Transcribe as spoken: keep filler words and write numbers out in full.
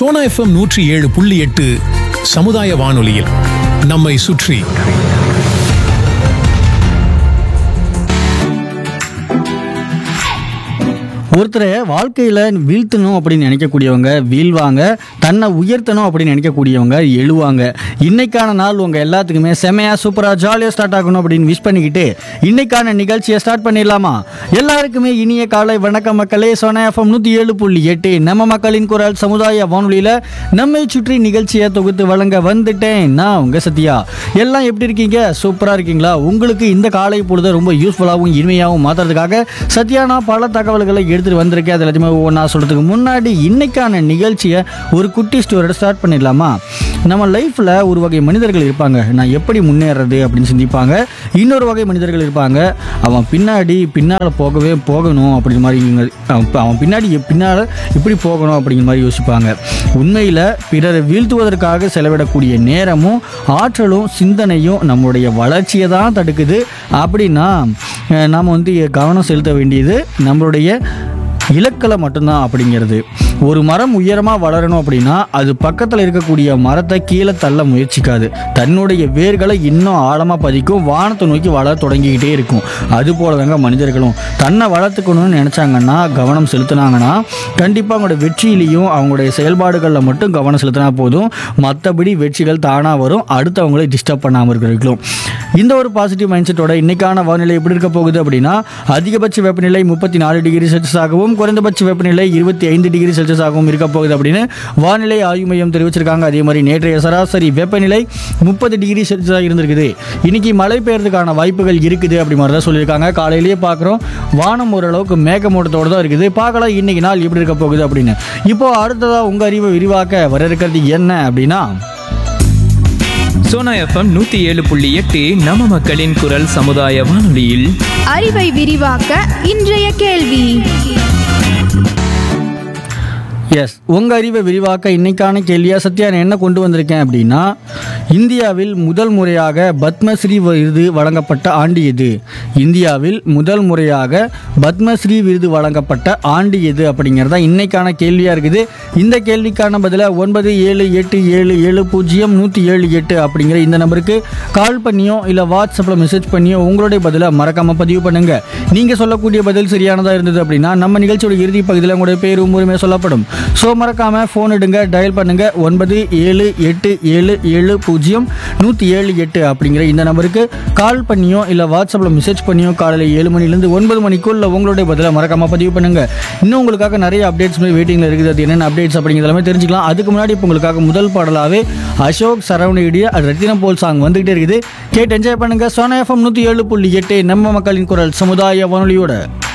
Sona FM நூற்றி ஏழு புள்ளி எட்டு சமுதாய வானொலியில் நம்மை சுற்றி. ஒருத்தரை வாழ்க்கையில் வீழ்த்தணும் அப்படின்னு நினைக்கக்கூடியவங்க வீழ்வாங்க, தன்னை உயர்த்தணும் அப்படின்னு நினைக்கக்கூடியவங்க எழுவாங்க. இன்னைக்கான நாள் உங்கள் எல்லாத்துக்குமே செமையாக சூப்பராக ஜாலியாக ஸ்டார்ட் ஆகணும் அப்படின்னு விஷ் பண்ணிக்கிட்டு இன்னைக்கான நிகழ்ச்சியை ஸ்டார்ட் பண்ணிடலாமா? எல்லாருக்குமே இனிய காலை வணக்கம் மக்களே. சோனா எஃப்எம் நூற்றி ஏழு புள்ளி எட்டு நம்ம மக்களின் குரல் சமுதாய வானொலியில் நம்மை சுற்றி நிகழ்ச்சியை தொகுத்து வழங்க வந்துட்டேன் நான் உங்கள் சத்யா. எல்லாம் எப்படி இருக்கீங்க? சூப்பராக இருக்கீங்களா? உங்களுக்கு இந்த காலை பொழுது ரொம்ப யூஸ்ஃபுல்லாகவும் இனிமையாகவும் மாற்றுறதுக்காக சத்யா நான் பல தகவல்களை எடுத்துகிட்டு வந்திருக்கேன். அது எல்லாத்தையுமே ஒவ்வொன்றா சொல்கிறதுக்கு முன்னாடி இன்னைக்கான நிகழ்ச்சியை ஒரு குட்டி ஸ்டோரியோட ஸ்டார்ட் பண்ணிடலாமா? நம்ம லைஃப்பில் ஒரு வகை மனிதர்கள் இருப்பாங்க, நான் எப்படி முன்னேறது அப்படின்னு சிந்திப்பாங்க. இன்னொரு வகை மனிதர்கள் இருப்பாங்க, அவன் பின்னாடி பின்னால் போகவே போகணும் அப்படிங்கிற மாதிரி, அவன் பின்னாடி பின்னால் இப்படி போகணும் அப்படிங்கிற மாதிரி யோசிப்பாங்க. உண்மையில் பிறரை வீழ்த்துவதற்காக செலவிடக்கூடிய நேரமும் ஆற்றலும் சிந்தனையும் நம்மளுடைய வளர்ச்சியை தான் தடுக்குது. அப்படின்னா நாம் வந்து கவனம் செலுத்த வேண்டியது நம்மளுடைய இலக்கலை மட்டும்தான் அப்படிங்கிறது. ஒரு மரம் உயரமாக வளரணும் அப்படின்னா அது பக்கத்தில் இருக்கக்கூடிய மரத்தை கீழே தள்ள முயற்சிக்காது, தன்னுடைய வேர்களை இன்னும் ஆழமாக பதிக்கும், வானத்தை நோக்கி வளர தொடங்கிக்கிட்டே இருக்கும். அதுபோல தாங்க மனிதர்களும் தன்னை வளர்த்துக்கணும்னு நினச்சாங்கன்னா, கவனம் செலுத்தினாங்கன்னா கண்டிப்பாக அவங்களோட வெற்றியிலையும் அவங்களுடைய செயல்பாடுகளில் மட்டும் கவனம் செலுத்தினா போதும். மற்றபடி வெற்றிகள் தானாக வரும், அடுத்தவங்களை டிஸ்டர்ப் பண்ணாமல் இருக்கிறவங்களும். இந்த ஒரு பாசிட்டிவ் மைண்ட் செட்டோட இன்னைக்கான வானிலை எப்படி இருக்க போகுது அப்படின்னா, அதிகபட்ச வெப்பநிலை முப்பத்தி நாலு டிகிரி செல்சியஸ் ஆகவும் குறைந்தபட்ச வெப்பநிலை இருபத்தி ஐந்து டிகிரி செல்சியஸ் ஆகவும் இருக்க போகுது அப்படின்னு வானிலை ஆய்வு மையம் தெரிவிச்சிருக்காங்க. அதே மாதிரி நேற்றைய சராசரி வெப்பநிலை முப்பது டிகிரி செல்சியஸாக இருந்திருக்குது. இன்னைக்கு மழை பெய்யறதுக்கான வாய்ப்புகள் இருக்குது அப்படி மாதிரி தான் சொல்லியிருக்காங்க. காலையிலேயே பார்க்குறோம் வானம் ஓரளவுக்கு மேகமூட்டத்தோடு தான் இருக்குது. பார்க்கலாம் இன்னைக்கு நாள் எப்படி இருக்க போகுது அப்படின்னு. இப்போ அடுத்ததாக உங்கள் அறிவை விரிவாக்க வர இருக்கிறது என்ன அப்படின்னா, சோனா எஃப்எம் நூத்தி ஏழு புள்ளி எட்டு நம்ம மக்களின் குரல் சமுதாய வானொலியில் அறிவை விரிவாக்க இன்றைய கேள்வி. எஸ், உங்கள் அறிவை விரிவாக்க இன்னைக்கான கேள்வியா சத்யா நான் என்ன கொண்டு வந்திருக்கேன் அப்படின்னா, இந்தியாவில் முதல் முறையாக பத்மஸ்ரீ விருது வழங்கப்பட்ட ஆண்டு எது? இந்தியாவில் முதல் முறையாக பத்மஸ்ரீ விருது வழங்கப்பட்ட ஆண்டு எது அப்படிங்கிறதா இன்னைக்கான கேள்வியாக இருக்குது. இந்த கேள்விக்கான பதிலை ஒன்பது ஏழு எட்டு ஏழு ஏழு பூஜ்ஜியம் நூற்றி ஏழு எட்டு அப்படிங்கிற இந்த நம்பருக்கு கால் பண்ணியோ இல்லை வாட்ஸ்அப்பில் மெசேஜ் பண்ணியோ உங்களுடைய பதிலை மறக்காமல் பதிவு பண்ணுங்கள். நீங்கள் சொல்லக்கூடிய பதில் சரியானதாக இருந்தது அப்படின்னா நம்ம நிகழ்ச்சியோட இறுதி பகுதியில் உங்களுடைய பேரும் உரிமை சொல்லப்படும். ஸோ மறக்காமல் ஃபோன் எடுங்க, டயல் பண்ணுங்கள் ஒன்பது ஏழு எட்டு ஏழு ஏழு பூஜ்ஜியம் நூற்றி ஏழு எட்டு அப்படிங்கிற இந்த நம்பருக்கு கால் பண்ணியோ இல்லை வாட்ஸ்அப்பில் மெசேஜ் பண்ணியோ காலையில் ஏழு மணிலேருந்து ஒன்பது மணிக்குள்ள உங்களுடைய பதிலை மறக்காமல் பதிவு பண்ணுங்கள். இன்னும் உங்களுக்காக நிறைய அப்டேட்ஸ் வெயிட்டிங்கில் இருக்குது. அது என்னென்ன அப்டேட்ஸ் அப்படிங்கிறது எல்லாமே தெரிஞ்சுக்கலாம். அதுக்கு முன்னாடி இப்போ உங்களுக்காக முதல் பாடலாகவே அசோக் சரவணியுடைய ரத்தினம் போல் சாங் வந்துகிட்டே இருக்குது. கேட்டு என்ஜாய் பண்ணுங்கள். சோனா எஃப்எம் நூற்றி ஏழு புள்ளி எட்டு நம்ம மக்களின் குரல் சமுதாய வானொலியோட.